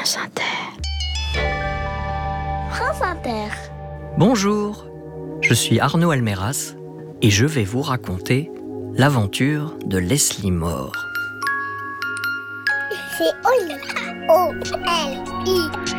France Inter. France Inter. Bonjour, je suis Arnaud Almeras et je vais vous raconter l'aventure de Leslie Moore. C'est Oli. O-L-I.